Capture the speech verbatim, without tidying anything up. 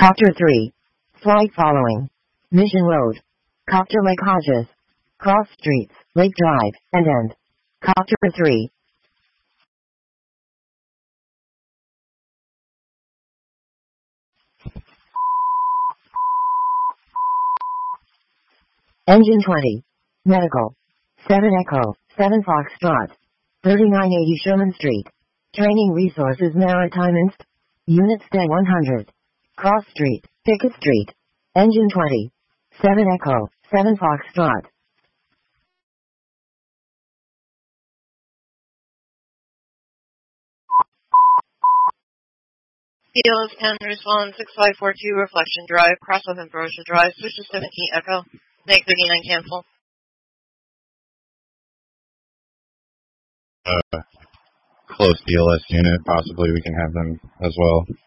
Copter three. Flight following. Mission Road. Copter Lake Hodges. Cross Streets, Lake Drive, and end. Copter three. Engine twenty. Medical. seven Echo, seven Foxtrot. thirty-nine eighty Sherman Street. Training Resources Maritime Inst. Unit Stay one hundred. Cross Street, Pickett Street. Engine twenty. seven Echo, seven Foxtrot. E L S ten, respond six five four two, Reflection Drive, cross up Ambrosia Drive, switch to seventeen Echo, make thirty-nine cancel. Uh, close D L S unit, possibly we can have them as well.